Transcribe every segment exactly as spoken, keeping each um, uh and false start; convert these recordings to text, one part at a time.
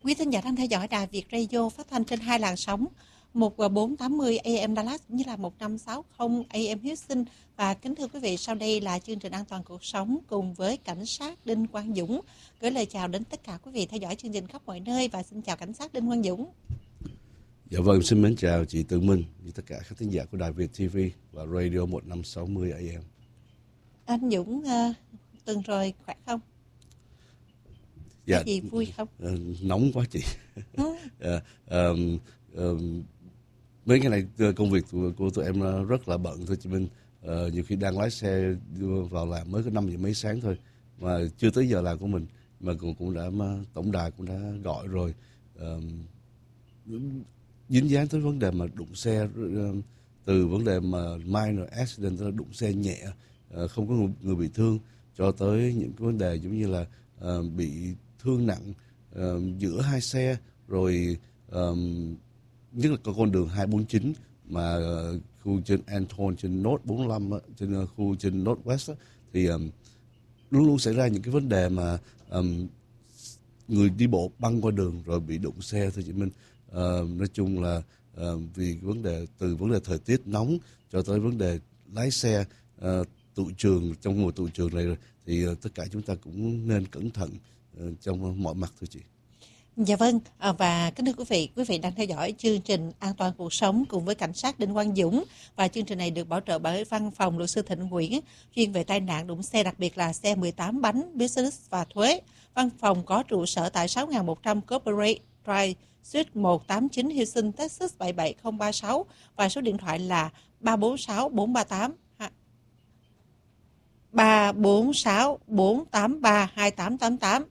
Quý thính giả đang theo dõi đài Việt Radio phát thanh trên hai làn sóng một bốn tám mươi A M Dallas cũng như là một năm sáu mươi A M Houston. Và kính thưa quý vị, sau đây là chương trình An toàn cuộc sống cùng với cảnh sát Đinh Quang Dũng. Gửi lời chào đến tất cả quý vị theo dõi chương trình khắp mọi nơi và xin chào cảnh sát Đinh Quang Dũng. Dạ vâng, xin mến chào chị Tự Minh và tất cả các thính giả của đài Việt ti vi và Radio một năm sáu mươi A M. Anh Dũng uh, tuần rồi khỏe không? Dạ, có gì vui không? Uh, nóng quá chị. Ừ. uh, um, um, mấy ngày này công việc của, của tụi em rất là bận thôi chị Minh. Uh, nhiều khi đang lái xe vào làm mới có năm giờ mấy sáng thôi mà chưa tới giờ làm của mình mà cũng cũng đã tổng đài cũng đã gọi rồi. Uh, dính dáng tới vấn đề mà đụng xe, từ vấn đề mà minor accident, đụng xe nhẹ, không có người, người bị thương, cho tới những cái vấn đề giống như là uh, bị thương nặng uh, giữa hai xe, rồi um, nhất là con đường hai bốn chín mà uh, khu trên Anton, trên North bốn lăm, trên uh, khu trên Northwest á, thì um, luôn luôn xảy ra những cái vấn đề mà um, người đi bộ băng qua đường rồi bị đụng xe thôi chị Minh. Uh, nói chung là uh, vì vấn đề từ vấn đề thời tiết nóng cho tới vấn đề lái xe uh, tụ trường trong mùa tụ trường này, thì uh, tất cả chúng ta cũng nên cẩn thận uh, trong mọi mặt thôi chị. Dạ vâng, à, và kính thưa quý vị, quý vị đang theo dõi chương trình An toàn cuộc sống cùng với cảnh sát Đinh Quang Dũng, và chương trình này được bảo trợ bởi văn phòng luật sư Thịnh Nguyễn chuyên về tai nạn đụng xe, đặc biệt là xe mười tám bánh, business và thuế. Văn phòng có trụ sở tại sáu nghìn một trăm Corporate Drive, Suite một tám chín Houston, Texas bảy bảy không ba sáu, và số điện thoại là ba bốn sáu bốn ba tám ba bốn sáu bốn tám ba hai tám tám tám,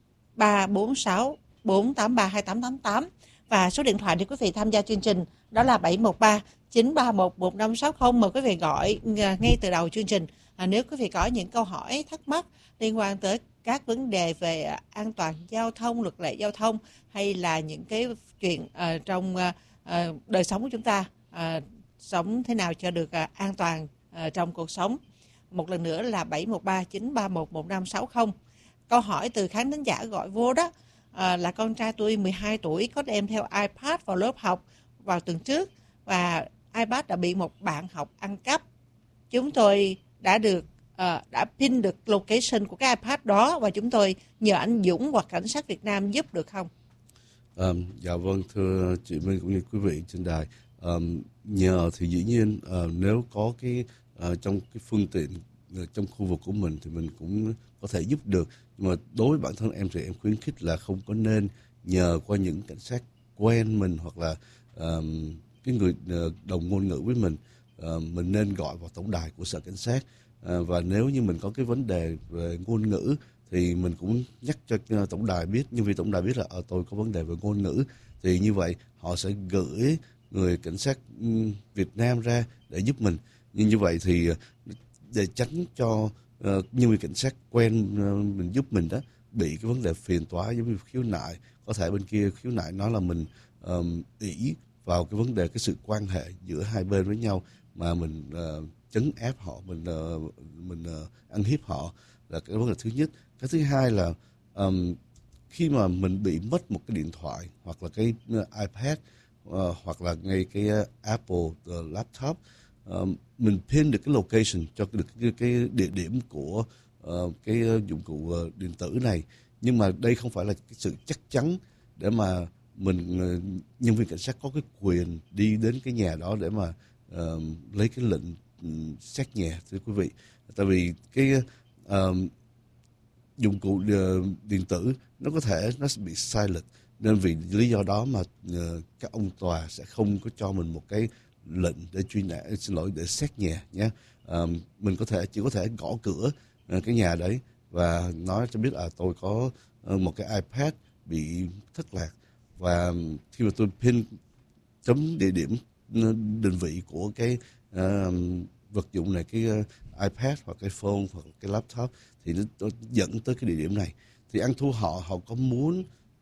ba bốn sáu bốn tám ba hai tám tám tám, và số điện thoại để quý vị tham gia chương trình đó là bảy một ba chín ba một một năm sáu không. Mời quý vị gọi ngay từ đầu chương trình à, nếu quý vị có những câu hỏi thắc mắc liên quan tới các vấn đề về an toàn giao thông, luật lệ giao thông, hay là những cái chuyện uh, trong uh, đời sống của chúng ta, uh, sống thế nào cho được uh, an toàn uh, trong cuộc sống. Một lần nữa là bảy một ba chín ba một một năm sáu không. Câu hỏi từ khán thính giả gọi vô đó à, là con trai tôi mười hai tuổi có đem theo iPad vào lớp học vào tuần trước, và iPad đã bị một bạn học ăn cắp. Chúng tôi đã được à, đã pin được location của cái iPad đó, và chúng tôi nhờ anh Dũng hoặc cảnh sát Việt Nam giúp được không? À, dạ vâng, thưa chị Minh cũng như quý vị trên đài. À, nhờ thì dĩ nhiên à, nếu có cái à, trong cái phương tiện trong khu vực của mình thì mình cũng có thể giúp được, nhưng mà đối với bản thân em thì em khuyến khích là không có nên nhờ qua những cảnh sát quen mình hoặc là uh, cái người đồng ngôn ngữ với mình. Uh, mình nên gọi vào tổng đài của sở cảnh sát, uh, và nếu như mình có cái vấn đề về ngôn ngữ thì mình cũng nhắc cho uh, tổng đài biết, nhưng vì tổng đài biết là uh, tôi có vấn đề về ngôn ngữ, thì như vậy họ sẽ gửi người cảnh sát um, Việt Nam ra để giúp mình. Nhưng như vậy thì uh, để tránh cho uh, nhân viên cảnh sát quen uh, mình giúp mình đó bị cái vấn đề phiền toái giống như khiếu nại, có thể bên kia khiếu nại nói là mình um, ỷ vào cái vấn đề cái sự quan hệ giữa hai bên với nhau mà mình uh, trấn ép họ, mình uh, mình uh, ăn hiếp họ, là cái vấn đề thứ nhất. Cái thứ hai là um, khi mà mình bị mất một cái điện thoại hoặc là cái uh, iPad uh, hoặc là ngay cái uh, Apple uh, laptop, Uh, mình pin được cái location cho được cái, cái địa điểm của uh, cái dụng cụ uh, điện tử này, nhưng mà đây không phải là cái sự chắc chắn để mà mình uh, nhân viên cảnh sát có cái quyền đi đến cái nhà đó để mà uh, lấy cái lệnh um, xét nhà, thưa quý vị. Tại vì cái uh, dụng cụ uh, điện tử nó có thể nó sẽ bị sai lệch, nên vì lý do đó mà uh, các ông tòa sẽ không có cho mình một cái lệnh để truy nã, xin lỗi, để xét nhà nhé. À, mình có thể chỉ có thể gõ cửa uh, cái nhà đấy và nói cho biết là tôi có uh, một cái iPad bị thất lạc, và khi mà tôi pin chấm địa điểm uh, định vị của cái uh, vật dụng này, cái uh, iPad hoặc cái phone hoặc cái laptop, thì nó dẫn tới cái địa điểm này, thì ăn thua họ họ có muốn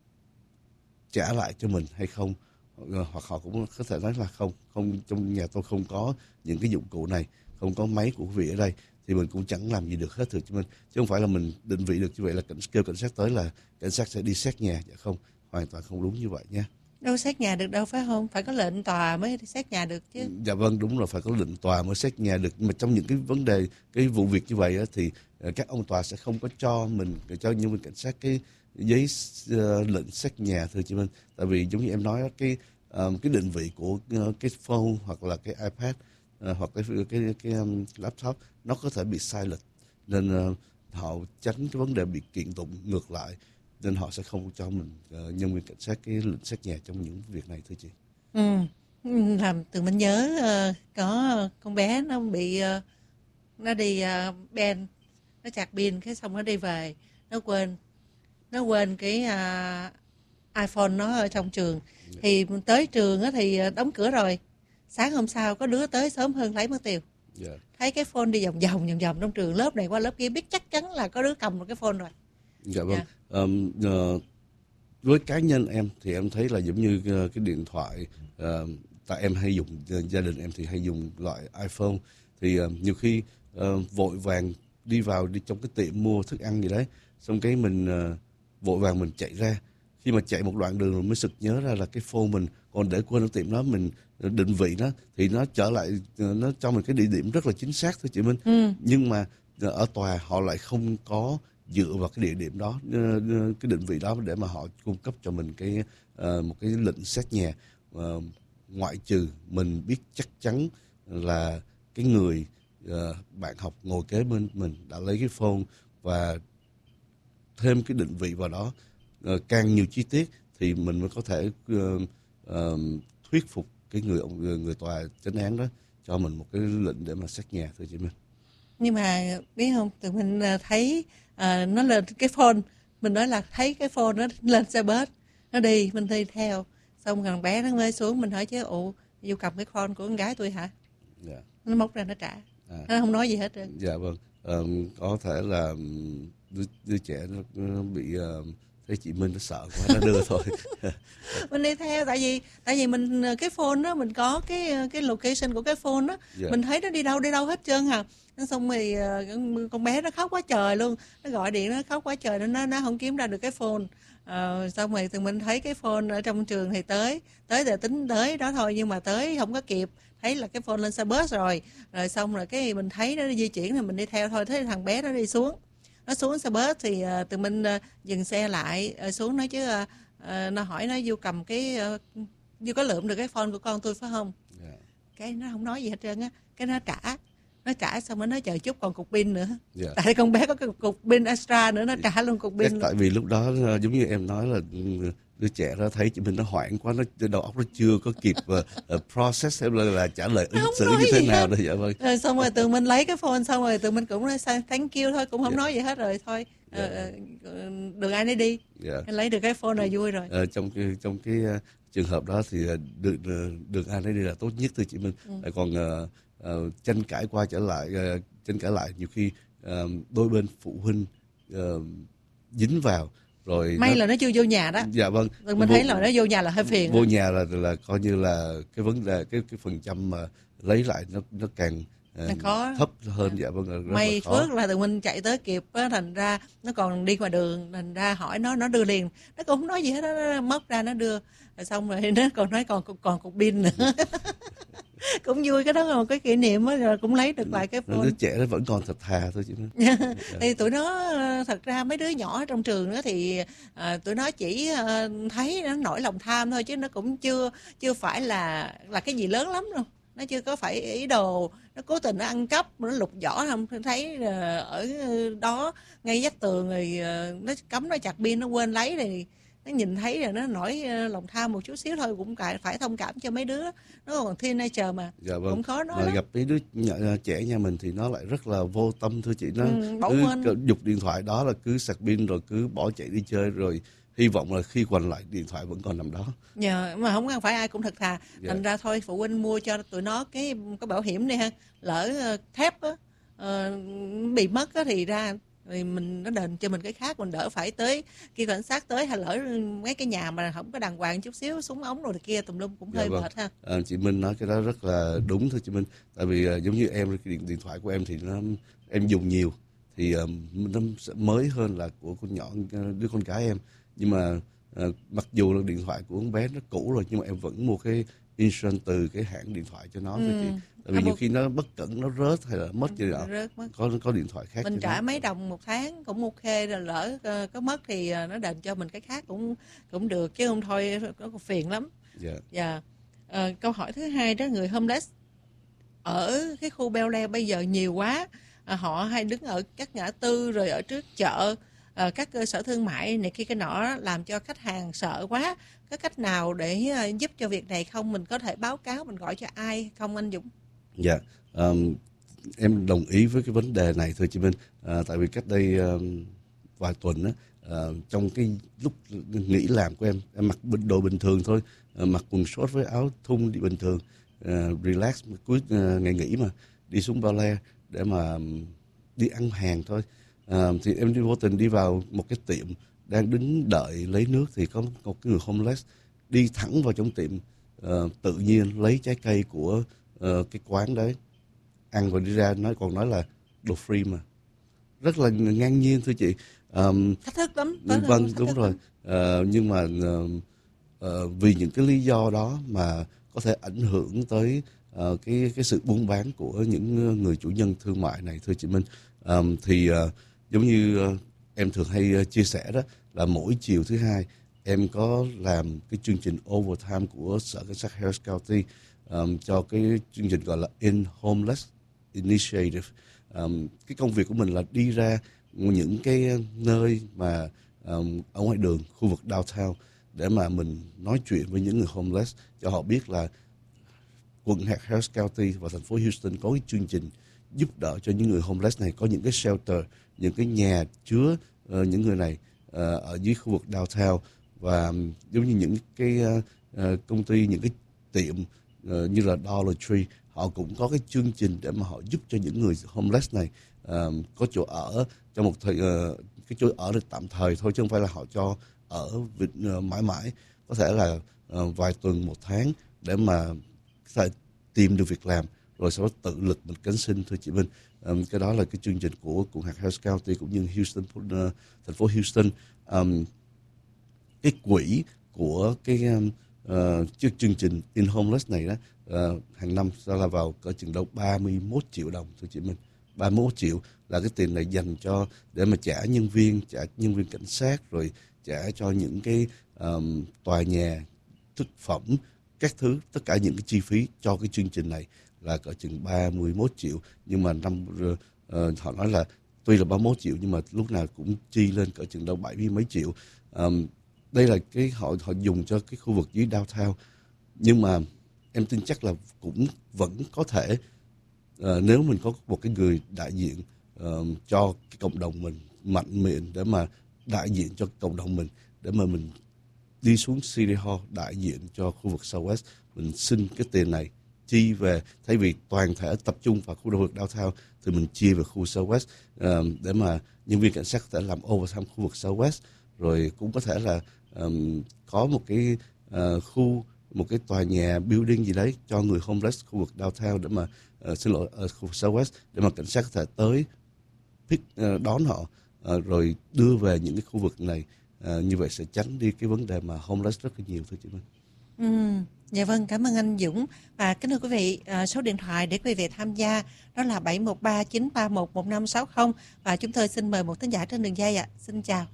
trả lại cho mình hay không, hoặc họ cũng có thể nói là không, không trong nhà tôi không có những cái dụng cụ này, không có máy của quý vị ở đây, thì mình cũng chẳng làm gì được hết, thưa chứ mình chứ không phải là mình định vị được như vậy là cảnh, kêu cảnh sát tới là cảnh sát sẽ đi xét nhà, dạ không, hoàn toàn không đúng như vậy nha. Đâu xét nhà được đâu, phải không? Phải có lệnh tòa mới xét nhà được chứ. Dạ vâng, đúng rồi, phải có lệnh tòa mới xét nhà được. Nhưng mà trong những cái vấn đề, cái vụ việc như vậy á, thì uh, các ông tòa sẽ không có cho mình, cho nhân viên cảnh sát cái giấy uh, lệnh xét nhà, thưa chị Minh. Tại vì giống như em nói, cái um, cái định vị của uh, cái phone hoặc là cái iPad uh, hoặc cái cái cái um, laptop nó có thể bị sai lệch, nên uh, họ tránh cái vấn đề bị kiện tụng ngược lại, nên họ sẽ không cho mình uh, nhân viên cảnh sát cái lệnh xét nhà trong những việc này, thưa chị. Ừ. Làm từ mình nhớ uh, có con bé nó bị uh, nó đi uh, ben, nó chặt pin cái xong nó đi về, nó quên nó quên cái uh, iPhone nó ở trong trường. Yeah. Thì tới trường á thì đóng cửa rồi, sáng hôm sau có đứa tới sớm hơn lấy mất tiêu. Yeah. Thấy cái phone đi vòng vòng vòng vòng trong trường, lớp này qua lớp kia, biết chắc chắn là có đứa cầm một cái phone rồi. Dạ vâng. Yeah. Um, uh, với cá nhân em thì em thấy là giống như uh, cái điện thoại, uh, tại em hay dùng, uh, gia đình em thì hay dùng loại iPhone, thì uh, nhiều khi uh, vội vàng đi vào đi trong cái tiệm mua thức ăn gì đấy, xong cái mình uh, vội vàng mình chạy ra, khi mà chạy một đoạn đường rồi mới sực nhớ ra là cái phone mình còn để quên ở tiệm đó, mình định vị nó thì nó trở lại, uh, nó cho mình cái địa điểm rất là chính xác, thưa chị Minh. Ừ. Nhưng mà uh, ở tòa họ lại không có dựa vào cái địa điểm đó, cái định vị đó để mà họ cung cấp cho mình cái uh, một cái lệnh xét nhà, uh, ngoại trừ mình biết chắc chắn là cái người uh, bạn học ngồi kế bên mình đã lấy cái phone và thêm cái định vị vào đó, uh, càng nhiều chi tiết thì mình mới có thể uh, uh, thuyết phục cái người người, người tòa chánh án đó cho mình một cái lệnh để mà xét nhà, thưa chị Minh. Nhưng mà biết không, tụi mình thấy uh, nó lên cái phone, mình nói là thấy cái phone nó lên xe bus, nó đi, mình đi theo, xong thằng bé nó mới xuống, mình hỏi chứ ủa vô cầm cái phone của con gái tôi hả? Dạ. Nó móc ra nó trả, à. Nó không nói gì hết trơn. Dạ vâng, um, có thể là đứa, đứa trẻ nó bị uh, thấy chị Minh nó sợ quá nó đưa thôi. Mình đi theo tại vì tại vì mình cái phone đó mình có cái cái location của cái phone đó, yeah. Mình thấy nó đi đâu đi đâu hết trơn hả. Xong rồi con bé nó khóc quá trời luôn, nó gọi điện nó khóc quá trời, nó nó không kiếm ra được cái phone. À, xong rồi thì mình thấy cái phone ở trong trường thì tới tới giờ tính tới đó thôi, nhưng mà tới không có kịp, thấy là cái phone lên xe bus rồi rồi xong rồi cái mình thấy nó di chuyển thì mình đi theo thôi. Thế thằng bé nó đi xuống, nó xuống xe bus thì uh, tụi mình uh, dừng xe lại, uh, xuống nói chứ uh, uh, nó hỏi nó vô cầm cái uh, vô có lượm được cái phone của con tôi phải không? Yeah. Cái nó không nói gì hết trơn á, cái nó trả nó trả xong rồi nó chờ chút còn cục pin nữa. Yeah. Tại con bé có cái cục pin extra nữa, nó trả luôn cục pin. Tại vì lúc đó giống như em nói là đứa trẻ đó thấy chị mình nó hoảng quá, nó đầu óc nó chưa có kịp uh, process hay là, là trả lời ứng xử như thế nào đó. Dạ vâng. Rồi xong rồi tụi mình lấy cái phone xong rồi tụi mình cũng nói thank you thôi, cũng không yeah. nói gì hết rồi thôi. Yeah. Uh, đường ai nấy đi. Yeah. Lấy được cái phone là vui rồi. Uh, trong cái trong cái uh, trường hợp đó thì được uh, đường ai nấy đi là tốt nhất, thưa chị Minh. Ừ. Còn uh, uh, tranh cãi qua trở lại, uh, tranh cãi lại nhiều khi uh, đôi bên phụ huynh uh, dính vào. Rồi may nó, là nó chưa vô nhà đó. Dạ vâng. Rồi mình vô, thấy là nó vô nhà là hơi phiền. Vô đó. Nhà là là coi như là cái vấn đề cái cái phần trăm mà lấy lại nó nó càng uh, khó. Thấp hơn. À. Dạ vâng. Rất may là phước là tụi mình chạy tới kịp á, thành ra nó còn đi ngoài đường, thành ra hỏi nó nó đưa liền, nó cũng không nói gì hết, nó móc ra nó đưa, rồi xong rồi nó còn nói còn còn cục pin nữa. Cũng vui, cái đó là một cái kỷ niệm á, rồi cũng lấy được lại cái phone. Đứa trẻ nó vẫn còn thật thà thôi chứ. Thì tụi nó thật ra mấy đứa nhỏ trong trường đó thì à, tụi nó chỉ à, thấy nó nổi lòng tham thôi, chứ nó cũng chưa chưa phải là là cái gì lớn lắm đâu. Nó chưa có phải ý đồ nó cố tình nó ăn cắp, nó lục vỏ, không thấy ở đó ngay vách tường rồi nó cấm nó chặt pin nó quên lấy, thì nó nhìn thấy rồi nó nổi lòng tham một chút xíu thôi, cũng phải thông cảm cho mấy đứa nó còn teenager mà. Dạ vâng. Cũng khó nói mà lắm. Gặp mấy đứa nhỏ, trẻ nhà mình thì nó lại rất là vô tâm, thưa chị. Nó ừ, cứ giục điện thoại đó là cứ sạc pin rồi cứ bỏ chạy đi chơi, rồi hy vọng là khi quay lại điện thoại vẫn còn nằm đó. Dạ, mà không phải ai cũng thật thà. Dạ. Thành ra thôi phụ huynh mua cho tụi nó cái cái bảo hiểm này ha, lỡ thép á, uh, bị mất á thì ra rồi mình nó đền cho mình cái khác, mình đỡ phải tới khi cảnh sát tới, hay lỡ mấy cái nhà mà không có đàng hoàng chút xíu, súng ống rồi kia tùm lum cũng hơi dạ, vâng. mệt ha. À, chị Minh nói cái đó rất là đúng, thưa chị Minh. Tại vì uh, giống như em, cái điện, điện thoại của em thì nó em dùng nhiều thì uh, nó sẽ mới hơn là của con nhỏ đứa con gái em, nhưng mà uh, mặc dù là điện thoại của con bé nó cũ rồi nhưng mà em vẫn mua cái insurance từ cái hãng điện thoại cho nó. Ừ. Chị. Tại vì à, nhiều một... khi nó bất cẩn, nó rớt hay là mất gì đó, có có điện thoại khác. Mình trả nó. mấy đồng một tháng cũng ok, rồi lỡ uh, có mất thì uh, nó đền cho mình cái khác cũng cũng được, chứ không thôi nó còn phiền lắm. Dạ. Yeah. Yeah. Uh, câu hỏi thứ hai đó, người homeless ở cái khu Bel Air bây giờ nhiều quá, à, họ hay đứng ở các ngã tư rồi ở trước chợ, à, các cơ sở thương mại này kia cái nọ, làm cho khách hàng sợ quá. Có cách nào để uh, giúp cho việc này không? Mình có thể báo cáo, mình gọi cho ai không anh Dũng? Dạ, yeah. um, em đồng ý với cái vấn đề này thưa chị Minh. À, tại vì cách đây um, vài tuần á, uh, trong cái lúc nghỉ làm của em, em mặc đồ bình thường thôi, uh, mặc quần short với áo thun đi bình thường, uh, relax cuối uh, ngày nghỉ mà đi xuống Bel Air để mà đi ăn hàng thôi. Uh, thì em đi vô tình đi vào một cái tiệm đang đứng đợi lấy nước, thì có một cái người homeless đi thẳng vào trong tiệm, uh, tự nhiên lấy trái cây của uh, cái quán đấy ăn rồi đi ra, nói còn nói là đồ free mà, rất là ngang nhiên thưa chị. Um, thách thức lắm. Vâng, đúng rồi. Uh, nhưng mà uh, uh, vì những cái lý do đó mà có thể ảnh hưởng tới uh, cái cái sự buôn bán của những người chủ nhân thương mại này thưa chị Minh. Um, thì uh, giống như uh, em thường hay uh, chia sẻ đó, là mỗi chiều thứ hai em có làm cái chương trình overtime của sở cảnh sát Harris County um, cho cái chương trình gọi là In Homeless Initiative. Um, cái công việc của mình là đi ra những cái nơi mà um, ở ngoài đường, khu vực downtown, để mà mình nói chuyện với những người homeless, cho họ biết là quận hạt Harris County và thành phố Houston có cái chương trình giúp đỡ cho những người homeless này, có những cái shelter, những cái nhà chứa uh, những người này uh, ở dưới khu vực downtown. Và um, giống như những cái uh, uh, công ty, những cái tiệm uh, như là Dollar Tree, họ cũng có cái chương trình để mà họ giúp cho những người homeless này uh, có chỗ ở trong một thời uh, cái chỗ ở được tạm thời thôi, chứ không phải là họ cho ở uh, mãi mãi, có thể là uh, vài tuần, một tháng, để mà có thể tìm được việc làm rồi sau đó tự lực mình cánh sinh thưa chị Minh. Um, cái đó là cái chương trình của quận hạt Harris County cũng như Houston, uh, thành phố Houston. Um, cái quỹ của cái um, uh, chương trình In Homeless này đó, uh, hàng năm sẽ là vào cỡ chừng đâu ba mươi mốt triệu đồng thưa chị Minh. ba mươi mốt triệu là cái tiền này dành cho để mà trả nhân viên, trả nhân viên cảnh sát, rồi trả cho những cái um, tòa nhà, thực phẩm, các thứ, tất cả những cái chi phí cho cái chương trình này là cỡ chừng ba mươi mốt triệu. Nhưng mà năm uh, họ nói là tuy là ba mươi mốt triệu nhưng mà lúc nào cũng chi lên cỡ chừng đâu bảy mươi mấy triệu. Um, đây là cái họ họ dùng cho cái khu vực dưới downtown, nhưng mà em tin chắc là cũng vẫn có thể uh, nếu mình có một cái người đại diện uh, cho cái cộng đồng mình mạnh miệng để mà đại diện cho cộng đồng mình, để mà mình đi xuống City Hall đại diện cho khu vực Southwest, mình xin cái tiền này chi về, thay vì toàn thể tập trung vào khu vực downtown thì mình chia về khu Southwest, uh, để mà nhân viên cảnh sát có thể làm overtime khu vực Southwest, rồi cũng có thể là um, có một cái uh, khu, một cái tòa nhà building gì đấy cho người homeless khu vực downtown, để mà uh, xin lỗi ở khu vực Southwest, để mà cảnh sát có thể tới pick, uh, đón họ uh, rồi đưa về những cái khu vực này. Uh, như vậy sẽ tránh đi cái vấn đề mà homeless rất là nhiều thưa chị Minh. Ừ, dạ vâng, cảm ơn anh Dũng. Và kính thưa quý vị, uh, số điện thoại để quý vị tham gia đó là bảy một ba chín ba một một năm sáu không, và chúng tôi xin mời một thính giả trên đường dây ạ. À. Xin chào.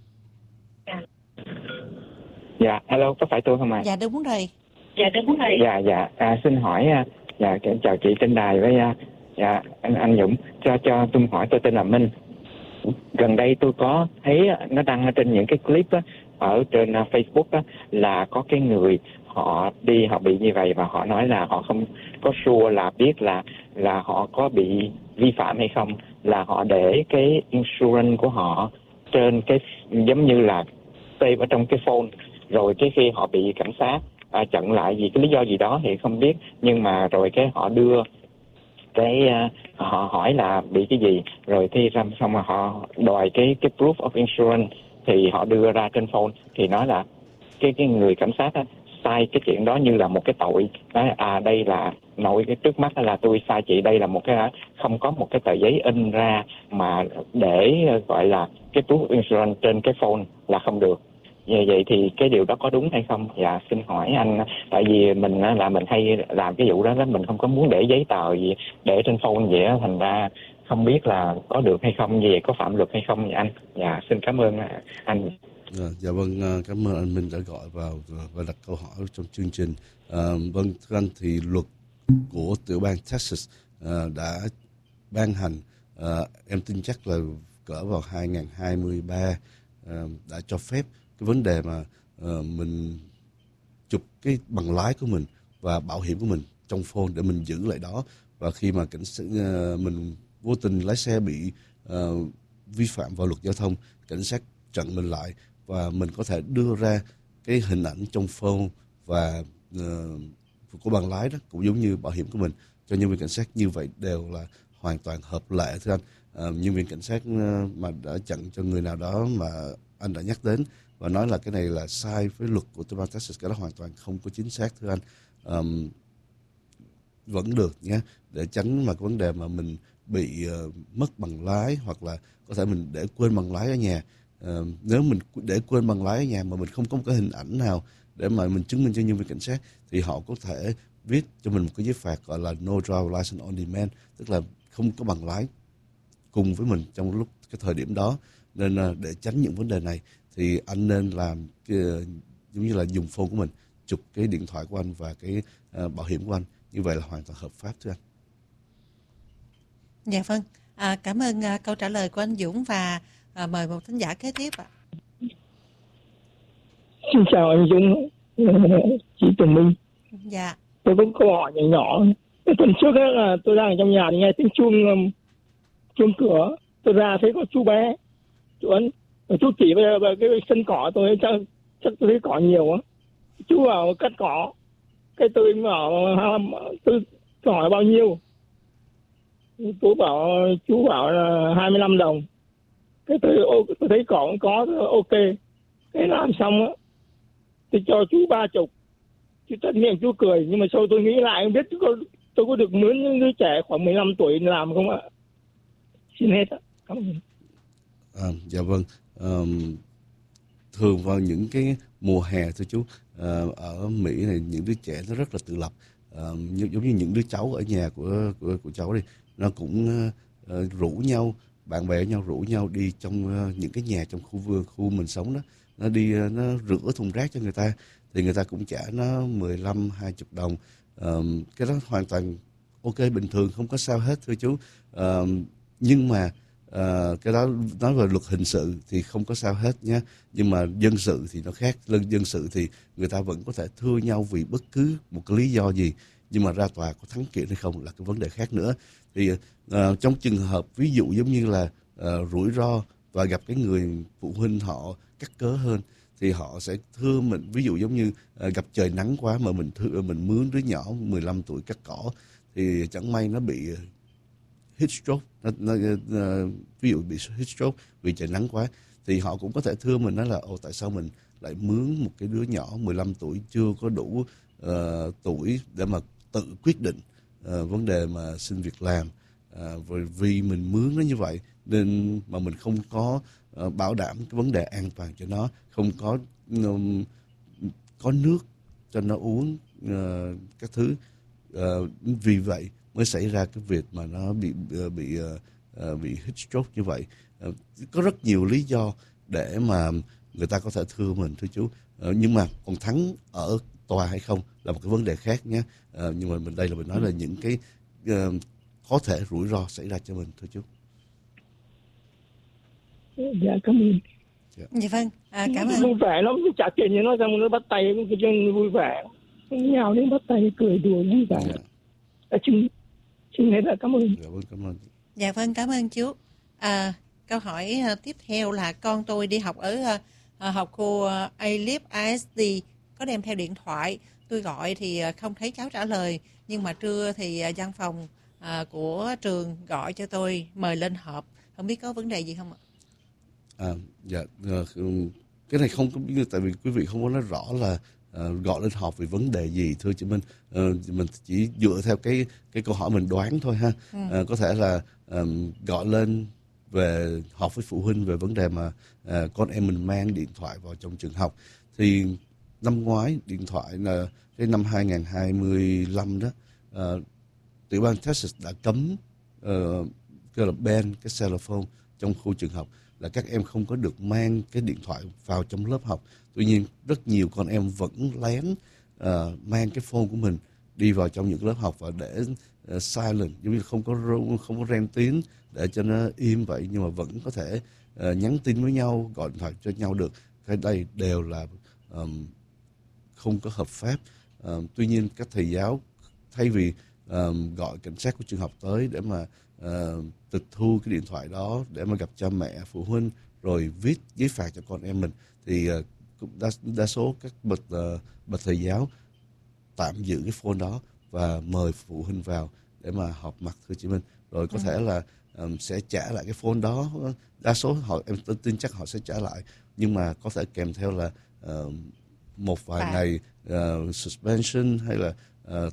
Dạ, hello, có phải tôi không ạ? À? Dạ đúng rồi. Dạ đúng rồi. Dạ dạ, à, xin hỏi, dạ chào chị trên đài với dạ anh anh Dũng, cho cho tôi hỏi, tôi tên là Minh. Gần đây tôi có thấy nó đăng ở trên những cái clip á, ở trên Facebook á, là có cái người họ đi họ bị như vậy, và họ nói là họ không có sure là biết là là họ có bị vi phạm hay không, là họ để cái insurance của họ trên cái giống như là save ở trong cái phone, rồi cái khi họ bị cảnh sát à, chặn lại vì cái lý do gì đó thì không biết, nhưng mà rồi cái họ đưa cái uh, họ hỏi là bị cái gì, rồi thi ra xong mà họ đòi cái cái proof of insurance thì họ đưa ra trên phone, thì nói là cái cái người cảnh sát á, sai cái chuyện đó như là một cái tội, nói à đây là nội cái trước mắt là tôi sai chị, đây là một cái không có một cái tờ giấy in ra mà để gọi là cái proof of insurance trên cái phone là không được. Vậy, vậy thì cái điều đó có đúng hay không? Dạ xin hỏi anh, tại vì mình là mình hay làm cái vụ đó đó, mình không có muốn để giấy tờ gì để trên phone vậy đó, thành ra không biết là có được hay không, như vậy có phạm luật hay không vậy anh? Dạ xin cảm ơn anh. À, dạ vâng, cảm ơn anh Minh đã gọi vào và đặt câu hỏi trong chương trình. À, vâng thưa anh, thì luật của tiểu bang Texas à, đã ban hành, à, em tin chắc là cỡ vào hai không hai ba, à, đã cho phép cái vấn đề mà à, mình chụp cái bằng lái của mình và bảo hiểm của mình trong phone để mình giữ lại đó, và khi mà cảnh sát uh, mình vô tình lái xe bị uh, vi phạm vào luật giao thông, cảnh sát chặn mình lại và mình có thể đưa ra cái hình ảnh trong phone và uh, của bằng lái đó cũng giống như bảo hiểm của mình cho nhân viên cảnh sát. Như vậy đều là hoàn toàn hợp lệ thưa anh. Uh, nhân viên cảnh sát uh, mà đã chặn cho người nào đó mà anh đã nhắc đến và nói là cái này là sai với luật của tiểu bang Texas, cái đó hoàn toàn không có chính xác thưa anh. Um, vẫn được nhé, để tránh mà cái vấn đề mà mình bị uh, mất bằng lái, hoặc là có thể mình để quên bằng lái ở nhà. Uh, nếu mình để quên bằng lái ở nhà mà mình không có một cái hình ảnh nào để mà mình chứng minh cho nhân viên cảnh sát, thì họ có thể viết cho mình một cái giấy phạt gọi là no driver license on demand, tức là không có bằng lái cùng với mình trong lúc cái thời điểm đó. Nên uh, để tránh những vấn đề này thì anh nên làm cái, giống như là dùng phone của mình chụp cái điện thoại của anh và cái uh, bảo hiểm của anh, như vậy là hoàn toàn hợp pháp thưa anh. Dạ vâng, à, cảm ơn uh, câu trả lời của anh Dũng và uh, mời một thính giả kế tiếp ạ. Xin chào anh Dũng, chị Tùng Minh. Dạ. Tôi có câu hỏi nhỏ nhỏ. Tuần trước ấy là tôi đang ở trong nhà thì nghe tiếng chuông chuông cửa, tôi ra thấy có chú bé, chú Ấn, chú chỉ về, về cái sân cỏ tôi chắc chắc tôi thấy cỏ nhiều á, chú vào cắt cỏ, cái tôi bảo tôi hỏi bao nhiêu, chú bảo chú bảo là hai mươi lăm đồng, cái tôi tôi thấy cỏ cũng có ok, cái làm xong á tôi cho chú ba chục, chú tất miệng chú cười, nhưng mà sau tôi nghĩ lại không biết có tôi có được mướn những đứa trẻ khoảng mười lăm tuổi làm không ạ? Xin hết ạ. Cảm ơn. À, dạ vâng. Um, thường vào những cái mùa hè thưa chú, uh, ở Mỹ này những đứa trẻ nó rất là tự lập, uh, giống như những đứa cháu ở nhà của của, của cháu đi, nó cũng uh, rủ nhau, bạn bè nhau rủ nhau đi trong uh, những cái nhà trong khu vườn khu mình sống đó, nó đi uh, nó rửa thùng rác cho người ta, thì người ta cũng trả nó mười lăm hai mươi đồng. Um, cái đó hoàn toàn ok, bình thường, không có sao hết thưa chú. Um, nhưng mà uh, cái đó nói về luật hình sự thì không có sao hết nhé, nhưng mà dân sự thì nó khác. Dân sự thì người ta vẫn có thể thưa nhau vì bất cứ một cái lý do gì, nhưng mà ra tòa có thắng kiện hay không là cái vấn đề khác nữa. Thì uh, trong trường hợp ví dụ giống như là uh, rủi ro và gặp cái người phụ huynh họ cắt cớ hơn, thì họ sẽ thưa mình, ví dụ giống như uh, gặp trời nắng quá mà mình thưa, mình mướn đứa nhỏ mười lăm tuổi cắt cỏ, thì chẳng may nó bị heat stroke, nó, nó, uh, ví dụ bị heat stroke vì trời nắng quá, thì họ cũng có thể thưa mình nói là ồ tại sao mình lại mướn một cái đứa nhỏ mười lăm tuổi chưa có đủ uh, tuổi để mà tự quyết định uh, vấn đề mà xin việc làm, uh, vì mình mướn nó như vậy nên mà mình không có uh, bảo đảm cái vấn đề an toàn cho nó, không có um, có nước cho nó uống, uh, các thứ, uh, vì vậy mới xảy ra cái việc mà nó bị bị uh, bị heat stroke như vậy. Uh, có rất nhiều lý do để mà người ta có thể thưa mình thưa chú, uh, nhưng mà còn thắng ở tòa hay không là một cái vấn đề khác nhé. Uh, nhưng mà mình đây là mình nói là những cái uh, có thể rủi ro xảy ra cho mình thưa chú. Dạ cảm ơn. Dạ, dạ vâng, à, cảm ơn. Vui vẻ lắm, trả tiền cho nó xong nó bắt tay cái chân vui vẻ, nhào đến bắt tay cười đùa vui vẻ. Dạ. À, xin xin hết là cảm ơn. Dạ vâng, cảm ơn. Dạ vâng, cảm ơn chú. À, câu hỏi uh, tiếp theo là con tôi đi học ở uh, học khu uh, A-Lib I S D, có đem theo điện thoại. Tôi gọi thì uh, không thấy cháu trả lời, nhưng mà trưa thì uh, văn phòng uh, của trường gọi cho tôi mời lên họp. Không biết có vấn đề gì không ạ? À, dạ, cái này không có, tại vì quý vị không có nói rõ là uh, gọi lên họp về vấn đề gì thưa chị Minh. Uh, mình chỉ dựa theo cái cái câu hỏi mình đoán thôi ha. Ừ. Uh, có thể là um, gọi lên về họp với phụ huynh về vấn đề mà uh, con em mình mang điện thoại vào trong trường học. Thì năm ngoái điện thoại là cái năm hai không hai lăm đó, uh, tiểu bang Texas đã cấm uh, cái là ban cái cell phone trong khu trường học, là các em không có được mang cái điện thoại vào trong lớp học. Tuy nhiên rất nhiều con em vẫn lén uh, mang cái phone của mình đi vào trong những lớp học và để uh, silent, giống như không có không có reng tiếng để cho nó im vậy, nhưng mà vẫn có thể uh, nhắn tin với nhau, gọi điện thoại cho nhau được. Cái đây đều là um, không có hợp pháp. Uh, tuy nhiên các thầy giáo thay vì um, gọi cảnh sát của trường học tới để mà uh, tịch thu cái điện thoại đó để mà gặp cha mẹ, phụ huynh rồi viết giấy phạt cho con em mình, thì uh, đa, đa số các bậc uh, bậc thầy giáo tạm giữ cái phone đó và mời phụ huynh vào để mà họp mặt, thưa chị Minh. Rồi có ừ. thể là um, sẽ trả lại cái phone đó. Đa số họ, em tin chắc họ sẽ trả lại, nhưng mà có thể kèm theo là uh, một vài à. ngày uh, suspension, hay là uh,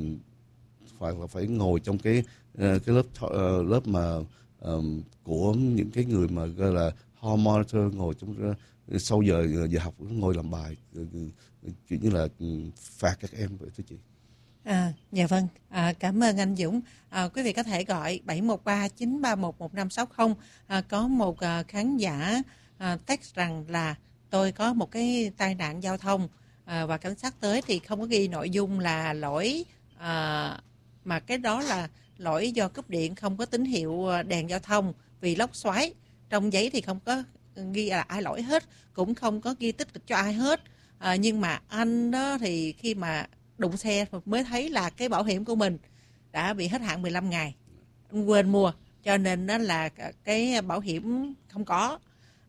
phải là phải ngồi trong cái uh, cái lớp uh, lớp mà um, của những cái người mà gọi là hall monitor, ngồi trong uh, sau giờ giờ học ngồi làm bài, uh, kiểu như là uh, phạt các em vậy thưa chị. À, dạ vâng, à, cảm ơn anh Dũng. À, quý vị có thể gọi bảy một ba chín ba một một năm sáu không. À, có một à, khán giả à, text rằng là tôi có một cái tai nạn giao thông à, và cảnh sát tới thì không có ghi nội dung là lỗi, à, mà cái đó là lỗi do cúp điện, không có tín hiệu đèn giao thông vì lốc xoáy. Trong giấy thì không có ghi là ai lỗi hết, cũng không có ghi tích cực cho ai hết. À, nhưng mà anh đó thì khi mà đụng xe mới thấy là cái bảo hiểm của mình đã bị hết hạn mười lăm ngày, anh quên mua, cho nên đó là cái bảo hiểm không có.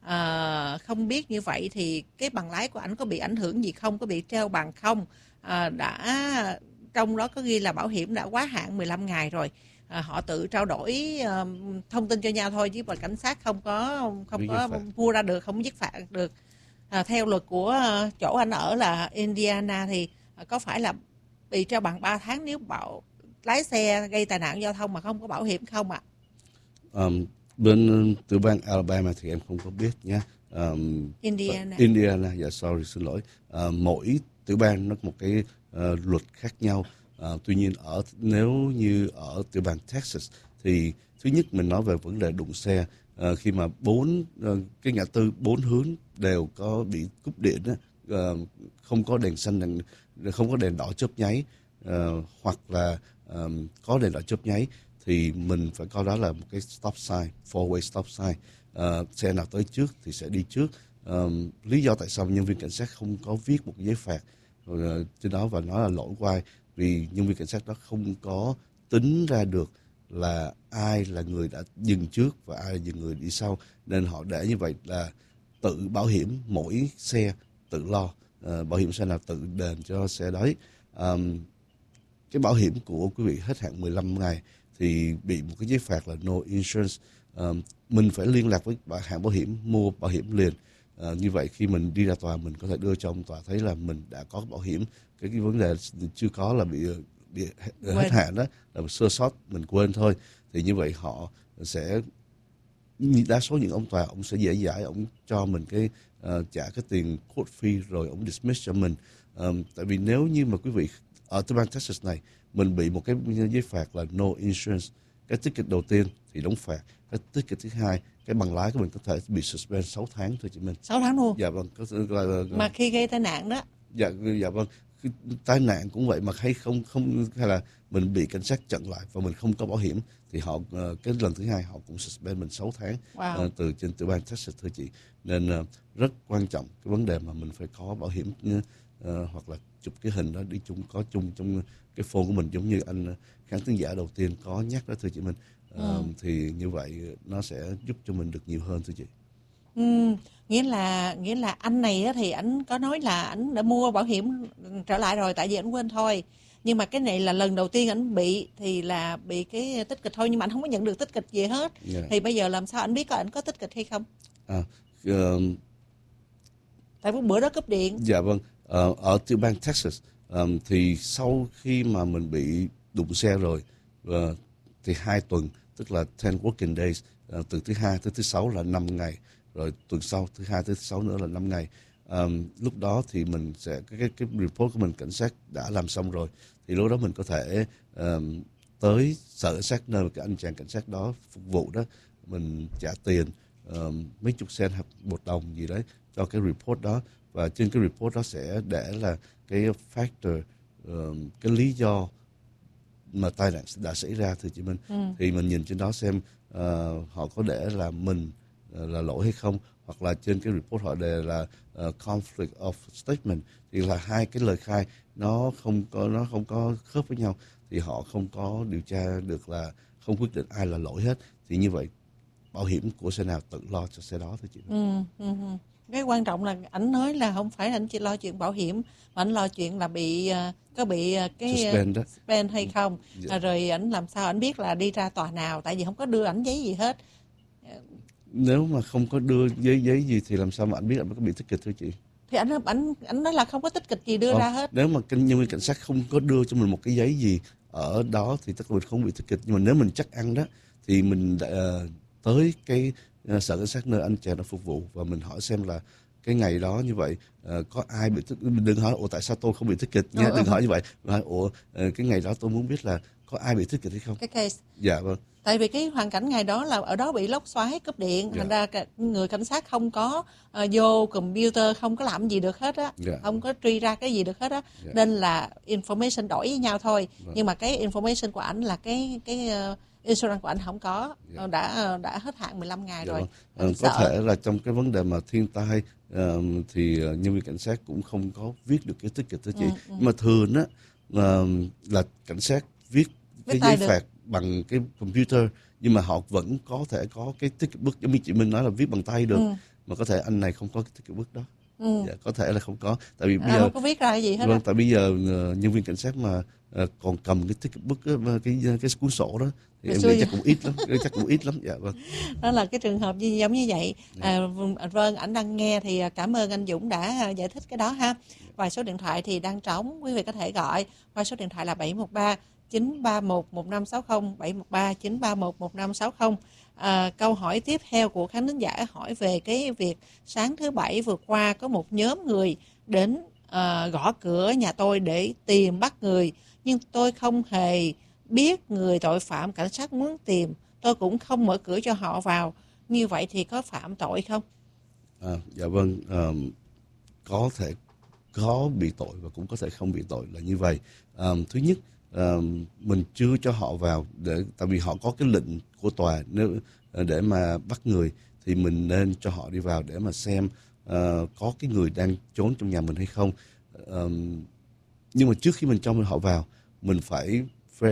À, không biết như vậy thì cái bằng lái của anh có bị ảnh hưởng gì không, có bị treo bằng không? À, đã trong đó có ghi là bảo hiểm đã quá hạn mười lăm ngày rồi. À, họ tự trao đổi uh, thông tin cho nhau thôi, chứ mà cảnh sát không có không có mua ra được, không dứt phạt được. À, theo luật của uh, chỗ anh ở là Indiana thì uh, có phải là bị treo bằng ba tháng nếu bảo lái xe gây tai nạn giao thông mà không có bảo hiểm không ạ? À? Um, bên tiểu bang Alabama thì em không có biết nha. Um, Indiana. Indiana, dạ sorry, xin lỗi. Uh, mỗi tiểu bang nó có một cái uh, luật khác nhau. Uh, tuy nhiên ở nếu như ở tiểu bang Texas thì thứ nhất mình nói về vấn đề đụng xe, uh, khi mà bốn uh, cái ngã tư bốn hướng đều có bị cúp điện đó, uh, không có đèn xanh, đèn, không có đèn đỏ chớp nháy, uh, hoặc là um, có đèn đỏ chớp nháy, thì mình phải coi đó là một cái stop sign, four-way stop sign. Uh, xe nào tới trước thì sẽ đi trước. Um, lý do tại sao nhân viên cảnh sát không có viết một cái giấy phạt uh, trên đó và nói là lỗi của ai, vì nhân viên cảnh sát đó không có tính ra được là ai là người đã dừng trước và ai là dừng người đi sau, nên họ để như vậy là tự bảo hiểm, mỗi xe tự lo, uh, bảo hiểm xe nào tự đền cho xe đấy. Um, cái bảo hiểm của quý vị hết hạn mười lăm ngày thì bị một cái giấy phạt là no insurance. Um, mình phải liên lạc với hãng bảo hiểm, mua bảo hiểm liền. Uh, như vậy khi mình đi ra tòa mình có thể đưa cho ông tòa thấy là mình đã có bảo hiểm. Cái, cái vấn đề chưa có là bị, bị hết hạn đó là sơ sót, mình quên thôi. Thì như vậy họ sẽ, đa số những ông tòa ông sẽ dễ dãi, ông cho mình cái uh, trả cái tiền court fee rồi ông dismiss cho mình. Um, tại vì nếu như mà quý vị ở tiểu bang Texas này mình bị một cái giấy phạt là no insurance, cái ticket đầu tiên thì đóng phạt, cái ticket thứ hai, cái bằng lái của mình có thể bị suspend sáu tháng thôi chị Minh. sáu tháng luôn? Dạ vâng. Có, là, là, mà khi gây tai nạn đó? Dạ, dạ vâng. Khi tai nạn cũng vậy, mà hay không không hay là mình bị cảnh sát chặn lại và mình không có bảo hiểm thì họ cái lần thứ hai họ cũng suspend mình sáu tháng. Wow. uh, từ trên tiểu bang Texas thưa chị. Nên uh, rất quan trọng cái vấn đề mà mình phải có bảo hiểm, uh, hoặc là chụp cái hình đó đi chung, có chung trong cái phone của mình, giống như anh khán thính giả đầu tiên có nhắc đó thưa chị Minh. Uh, ừ. Thì như vậy nó sẽ giúp cho mình được nhiều hơn thưa chị. Ừ, nghĩa là nghĩa là anh này á, thì anh có nói là anh đã mua bảo hiểm trở lại rồi, tại vì anh quên thôi. Nhưng mà cái này là lần đầu tiên anh bị thì là bị cái tích kịch thôi, nhưng mà anh không có nhận được tích kịch gì hết. Yeah. Thì bây giờ làm sao anh biết có anh có tích kịch hay không? À, uh, tại vì bữa đó cúp điện. Dạ vâng. Uh, ở tiểu bang Texas um, thì sau khi mà mình bị đụng xe rồi uh, thì hai tuần, tức là ten working days, uh, từ thứ hai tới thứ sáu là năm ngày, rồi tuần sau thứ hai tới thứ sáu nữa là năm ngày. Um, lúc đó thì mình sẽ cái, cái cái report của mình cảnh sát đã làm xong rồi, thì lúc đó mình có thể um, tới sở cảnh sát nơi cái anh chàng cảnh sát đó phục vụ đó, mình trả tiền um, mấy chục sen hoặc một đồng gì đấy cho cái report đó, và trên cái report đó sẽ để là cái factor, um, cái lý do mà tai nạn đã xảy ra thì chị Minh, ừ. thì mình nhìn trên đó xem uh, họ có để là mình uh, là lỗi hay không, hoặc là trên cái report họ đề là uh, conflict of statement, thì là hai cái lời khai nó không có nó không có khớp với nhau, thì họ không có điều tra được, là không quyết định ai là lỗi hết. Thì như vậy bảo hiểm của xe nào tự lo cho xe đó thôi chị. Ừ, ừ, ừ. Cái quan trọng là ảnh nói là không phải anh chỉ lo chuyện bảo hiểm, mà ảnh lo chuyện là bị có bị cái suspend, suspend hay không, dạ. Rồi ảnh làm sao ảnh biết là đi ra tòa nào, tại vì không có đưa ảnh giấy gì hết. Nếu mà không có đưa giấy giấy gì thì làm sao mà ảnh biết ảnh có bị ticket thưa chị? Thì ảnh ảnh ảnh nói là không có tích kịch gì đưa Không, ra hết. Nếu mà nhân viên cảnh sát không có đưa cho mình một cái giấy gì ở đó thì tất nhiên không bị ticket. Nhưng mà nếu mình chắc ăn đó thì mình đã, uh, tới cái uh, sở cảnh sát nơi anh chàng đã phục vụ, và mình hỏi xem là cái ngày đó như vậy uh, có ai bị ticket. Mình đừng hỏi ủa tại sao tôi không bị ticket nha, ừ, đừng ừ. hỏi như vậy. Mình hỏi ủa uh, cái ngày đó tôi muốn biết là có ai bị ticket hay không. Cái case. Dạ vâng. Tại vì cái hoàn cảnh ngày đó là ở đó bị lốc xoáy, cúp điện, thành yeah. ra người cảnh sát không có uh, vô computer, không có làm gì được hết á, yeah. không có truy ra cái gì được hết á, yeah. nên là information đổi với nhau thôi. Right. Nhưng mà cái information của ảnh là cái cái uh, insurance của ảnh không có, yeah. đã đã hết hạn mười lăm ngày yeah. rồi. Vâng. Có thể là trong cái vấn đề mà thiên tai uh, thì uh, nhân viên cảnh sát cũng không có viết được cái ticket đó chị. Ừ, ừ. Nhưng mà thường á uh, là cảnh sát viết cái giấy được. phạt bằng cái computer, nhưng mà họ vẫn có thể có cái ticket book, giống như chị Minh nói là viết bằng tay được, ừ. mà có thể anh này không có cái ticket book đó, ừ. dạ, có thể là không có, tại vì bây à, giờ không có viết ra cái gì hết. Vâng, tại bây giờ uh, nhân viên cảnh sát mà uh, còn cầm cái ticket book đó, cái cái cuốn sổ đó thì Rồi em nghĩ chắc cũng ít lắm, chắc cũng ít lắm, dạ vâng. Đó là cái trường hợp như giống như vậy. À, vâng, ảnh đang nghe thì cảm ơn anh Dũng đã giải thích cái đó ha. Và số điện thoại thì đang trống, quý vị có thể gọi qua số điện thoại là bảy một ba chín ba một một năm sáu không, bảy một ba chín ba một một năm sáu không. À, câu hỏi tiếp theo của khán thính giả hỏi về cái việc sáng thứ Bảy vừa qua có một nhóm người đến à, gõ cửa nhà tôi để tìm bắt người, nhưng tôi không hề biết người tội phạm cảnh sát muốn tìm, tôi cũng không mở cửa cho họ vào, như vậy thì có phạm tội không? À, dạ vâng, um, có thể có bị tội và cũng có thể không bị tội là như vậy. Um, thứ nhất, Uh, mình chưa cho họ vào để tại vì họ có cái lệnh của tòa, nếu để mà bắt người thì mình nên cho họ đi vào để mà xem uh, có cái người đang trốn trong nhà mình hay không. Uh, nhưng mà trước khi mình cho họ vào, mình phải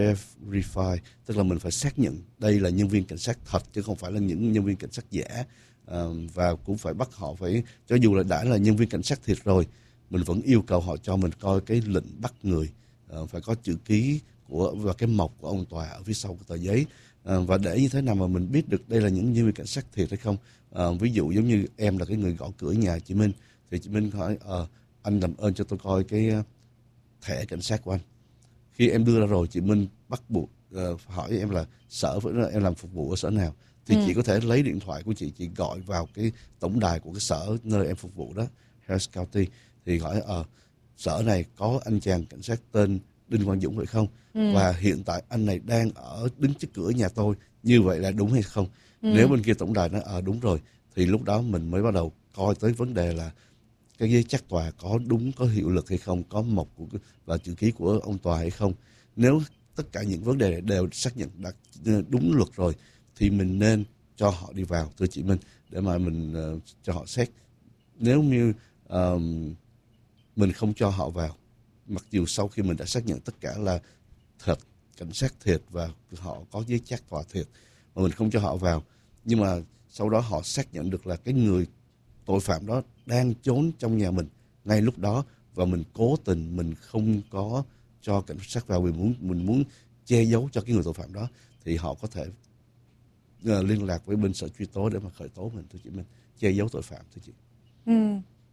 verify, tức là mình phải xác nhận đây là nhân viên cảnh sát thật chứ không phải là những nhân viên cảnh sát giả. Uh, và cũng phải bắt họ phải, cho dù là đã là nhân viên cảnh sát thiệt rồi, mình vẫn yêu cầu họ cho mình coi cái lệnh bắt người. Uh, phải có chữ ký của và cái mộc của ông tòa ở phía sau cái tờ giấy, uh, và để như thế nào mà mình biết được đây là những nhân viên cảnh sát thiệt hay không. Uh, ví dụ giống như em là cái người gõ cửa nhà chị Minh, thì chị Minh hỏi uh, anh làm ơn cho tôi coi cái uh, thẻ cảnh sát của anh. Khi em đưa ra rồi, chị Minh bắt buộc uh, hỏi em là sở với em làm phục vụ ở sở nào, thì ừ. chị có thể lấy điện thoại của chị, chị gọi vào cái tổng đài của cái sở nơi em phục vụ đó, Harris County, thì hỏi ờ uh, sở này có anh chàng cảnh sát tên Đinh Quang Dũng phải không? Ừ. Và hiện tại anh này đang ở đứng trước cửa nhà tôi, như vậy là đúng hay không? Ừ. Nếu bên kia tổng đài nói ờ à, đúng rồi, thì lúc đó mình mới bắt đầu coi tới vấn đề là cái giấy chắc tòa có đúng, có hiệu lực hay không, có mộc của và chữ ký của ông tòa hay không. Nếu tất cả những vấn đề này đều xác nhận đã đúng luật rồi thì mình nên cho họ đi vào, thưa chị Minh, để mà mình uh, cho họ xét. Nếu như uh, mình không cho họ vào, mặc dù sau khi mình đã xác nhận tất cả là thật, cảnh sát thiệt và họ có giấy chắc tòa thiệt, mà mình không cho họ vào, nhưng mà sau đó họ xác nhận được là cái người tội phạm đó đang trốn trong nhà mình ngay lúc đó, và mình cố tình mình không có cho cảnh sát vào vì muốn mình muốn che giấu cho cái người tội phạm đó, thì họ có thể uh, liên lạc với bên sở truy tố để mà khởi tố mình, thưa chị Minh, che giấu tội phạm, thưa chị. Ừ.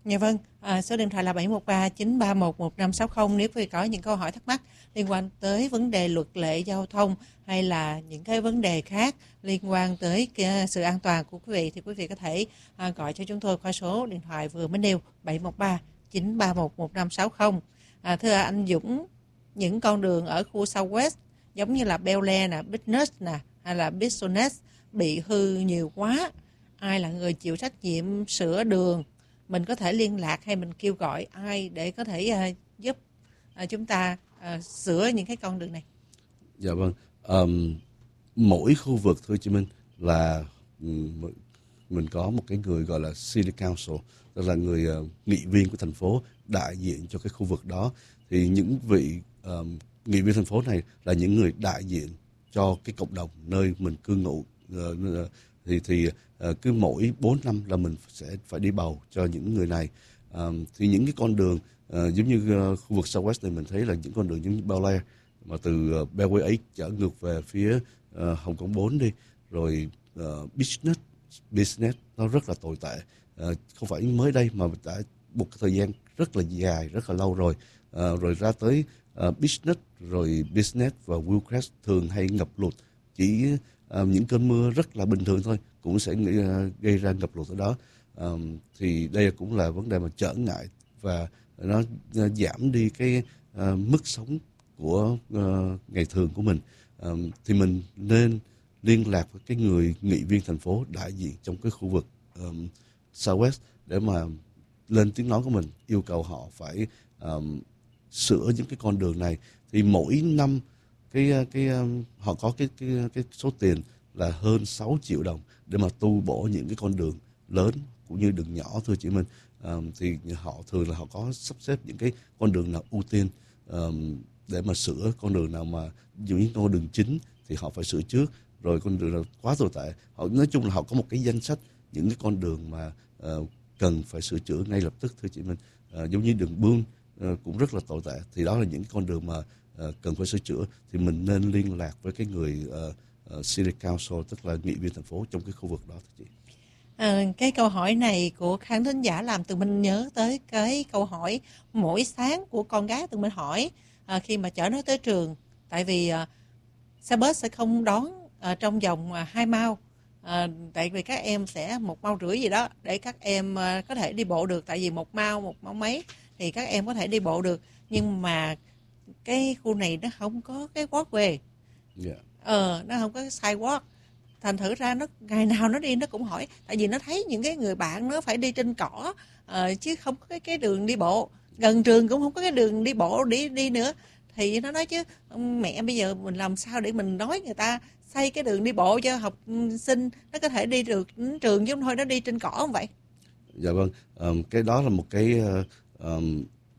Dạ vâng, à, số điện thoại là bảy một ba chín ba một một năm sáu không nếu quý vị có những câu hỏi thắc mắc liên quan tới vấn đề luật lệ giao thông hay là những cái vấn đề khác liên quan tới cái sự an toàn của quý vị thì quý vị có thể à, gọi cho chúng tôi qua số điện thoại vừa mới nêu bảy một ba chín ba một một năm sáu không. À, thưa anh Dũng, những con đường ở khu Southwest giống như là Bel Air nè, Business nè hay là Business bị hư nhiều quá, ai là người chịu trách nhiệm sửa đường? Mình có thể liên lạc hay mình kêu gọi ai để có thể uh, giúp uh, chúng ta uh, sửa những cái con đường này? Dạ vâng, um, mỗi khu vực thưa chị Minh là um, mình có một cái người gọi là City Council, tức là người uh, nghị viên của thành phố đại diện cho cái khu vực đó. Thì những vị um, nghị viên thành phố này là những người đại diện cho cái cộng đồng nơi mình cư ngụ. Uh, uh, thì thì uh, cứ mỗi bốn năm là mình sẽ phải đi bầu cho những người này. Um, thì những cái con đường uh, giống như uh, khu vực Southwest này mình thấy là những con đường giống như Bel Air mà từ uh, Beltway eight trở ngược về phía uh, Hồng Kông bốn đi, rồi uh, business business nó rất là tồi tệ. Uh, không phải mới đây mà đã một thời gian rất là dài, rất là lâu rồi. Uh, rồi ra tới uh, business, rồi business và Willcrest thường hay ngập lụt. Chỉ uh, những cơn mưa rất là bình thường thôi cũng sẽ uh, gây ra ngập lụt ở đó. Um, thì đây cũng là vấn đề mà trở ngại và nó uh, giảm đi cái uh, mức sống của uh, ngày thường của mình. Um, thì mình nên liên lạc với cái người nghị viên thành phố đại diện trong cái khu vực um, Southwest để mà lên tiếng nói của mình, yêu cầu họ phải um, sửa những cái con đường này. Thì mỗi năm cái cái um, họ có cái cái cái số tiền là hơn sáu triệu đồng để mà tu bổ những cái con đường lớn cũng như đường nhỏ thôi chị Minh. Um, thì họ thường là họ có sắp xếp những cái con đường nào ưu tiên um, để mà sửa. Con đường nào mà dù những con đường chính thì họ phải sửa trước, rồi con đường nào quá tồi tệ họ nói chung là họ có một cái danh sách những cái con đường mà uh, cần phải sửa chữa ngay lập tức thưa chị Minh. Uh, giống như đường Buôn uh, cũng rất là tồi tệ, thì đó là những con đường mà uh, cần phải sửa chữa. Thì mình nên liên lạc với cái người uh, uh, City Council, tức là nghị viên thành phố trong cái khu vực đó thưa chị. À, cái câu hỏi này của khán thính giả làm tụi mình nhớ tới cái câu hỏi mỗi sáng của con gái tụi mình hỏi à, khi mà chở nó tới trường. Tại vì à, xe bus sẽ không đón à, trong vòng à, hai mao. À, tại vì các em sẽ một mao rưỡi gì đó để các em à, có thể đi bộ được. Tại vì một mao, một mao mấy thì các em có thể đi bộ được. Nhưng mà cái khu này nó không có cái walkway. Yeah. Ờ, nó không có cái sidewalk. Thành thử ra nó ngày nào nó đi nó cũng hỏi, tại vì nó thấy những cái người bạn nó phải đi trên cỏ uh, chứ không có cái, cái đường đi bộ, gần trường cũng không có cái đường đi bộ đi đi nữa. Thì nó nói chứ mẹ bây giờ mình làm sao để mình nói người ta xây cái đường đi bộ cho học sinh nó có thể đi được đến trường chứ không thôi nó đi trên cỏ không vậy? Dạ vâng, um, cái đó là một cái uh, um,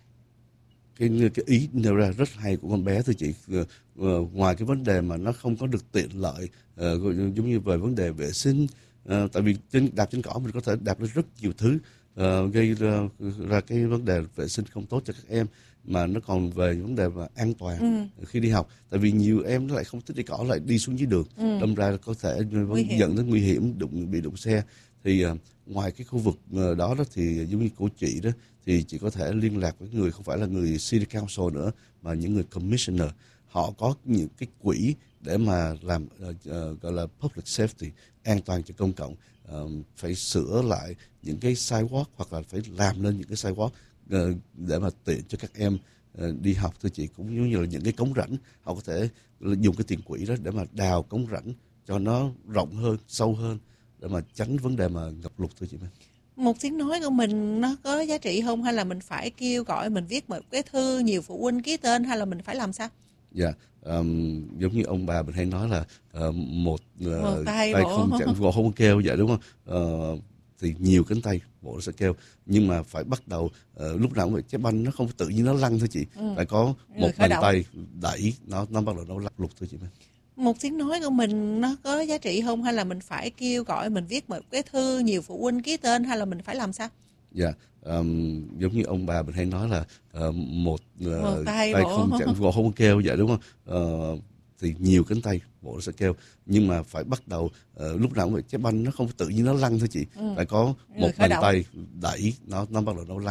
cái cái ý nêu ra rất hay của con bé thưa chị. Uh, uh, ngoài cái vấn đề mà nó không có được tiện lợi uh, giống như về vấn đề vệ sinh, uh, tại vì trên đạp trên cỏ mình có thể đạp lên rất nhiều thứ uh, gây ra, ra cái vấn đề vệ sinh không tốt cho các em, mà nó còn về vấn đề mà an toàn ừ. khi đi học. Tại vì nhiều em nó lại không thích đi cỏ, lại đi xuống dưới đường, ừ. đâm ra có thể dẫn đến nguy hiểm, đụng bị đụng xe. Thì uh, ngoài cái khu vực uh, đó đó thì giống như của chị đó, thì chị có thể liên lạc với người không phải là người City Council nữa mà những người Commissioner. Họ có những cái quỹ để mà làm uh, uh, gọi là public safety, an toàn cho công cộng, uh, phải sửa lại những cái sidewalk hoặc là phải làm lên những cái sidewalk uh, để mà tiện cho các em uh, đi học thưa chị. Cũng giống như là những cái cống rãnh, họ có thể dùng cái tiền quỹ đó để mà đào cống rãnh cho nó rộng hơn, sâu hơn để mà tránh vấn đề mà ngập lụt thưa chị Minh. Một tiếng nói của mình nó có giá trị không, hay là mình phải kêu gọi, mình viết một cái thư nhiều phụ huynh ký tên, hay là mình phải làm sao? Dạ, um, giống như ông bà mình hay nói là uh, một, uh, một tay, tay bộ. không chẳng bộ không kêu vậy đúng không? Uh, thì nhiều cánh tay bộ sẽ kêu, nhưng mà phải bắt đầu uh, lúc nào cũng vậy. Trái banh nó không tự nhiên nó lăn thôi chị, ừ. phải có một bàn tay đẩy nó nó bắt đầu nó lăn lụt thôi chị Minh. Một tiếng nói của mình nó có giá trị không, hay là mình phải kêu gọi, mình viết một cái thư nhiều phụ huynh ký tên, hay là mình phải làm sao? Dạ, um, giống như ông bà mình hay nói là uh, một, uh, một tay, tay bộ. không chẳng bộ không kêu vậy đúng không? Uh, thì nhiều cánh tay bộ nó sẽ kêu. Nhưng mà phải bắt đầu uh, lúc nào cũng vậy, trái banh nó không tự nhiên nó lăn thôi chị, Ừ. phải có Người một khởi bàn động. tay đẩy nó nó bắt đầu nó lăn.